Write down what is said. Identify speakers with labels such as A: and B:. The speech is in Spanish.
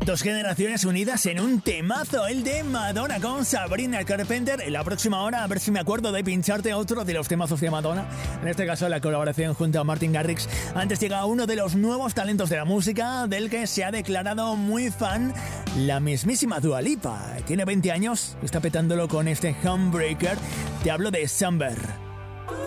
A: Dos generaciones unidas en un temazo, el de Madonna con Sabrina Carpenter. En la próxima hora, a ver si me acuerdo de pincharte otro de los temazos de Madonna. En este caso, la colaboración junto a Martin Garrix. Antes llega uno de los nuevos talentos de la música, del que se ha declarado muy fan la mismísima Dua Lipa. Tiene 20 años, está petándolo con este Homebreaker. Te hablo de Samber.